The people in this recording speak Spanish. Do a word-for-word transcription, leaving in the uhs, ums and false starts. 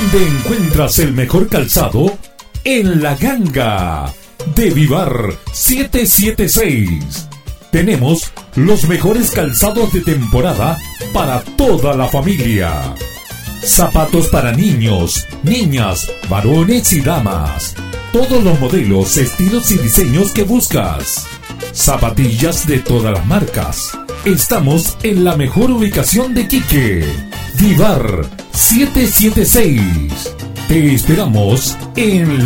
¿Dónde encuentras el mejor calzado? En La Ganga de Vivar siete siete seis. Tenemos los mejores calzados de temporada para toda la familia. Zapatos para niños, niñas, varones y damas. Todos los modelos, estilos y diseños que buscas. Zapatillas de todas las marcas. Estamos en la mejor ubicación de Iquique. Vivar siete siete seis. Te esperamos en